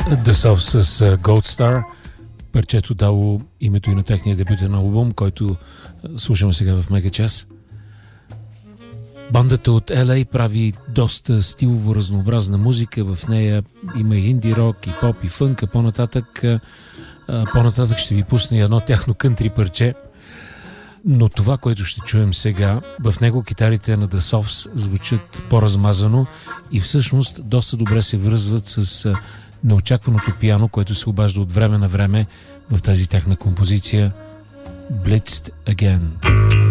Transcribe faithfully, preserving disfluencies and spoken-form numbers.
The Soft с Gold Star, парчето дало името и на техния дебютен албум, който слушаме сега в Мегачас. Бандата от Ел Ей прави доста стилово разнообразна музика, в нея има и инди рок, и поп, и фънк, а по-нататък, по-нататък ще ви пусна едно тяхно кънтри парче. Но това, което ще чуем сега, в него китарите на The Softs звучат по-размазано и всъщност доста добре се връзват с неочакваното пиано, което се обажда от време на време в тази тяхна композиция Blitzed Again.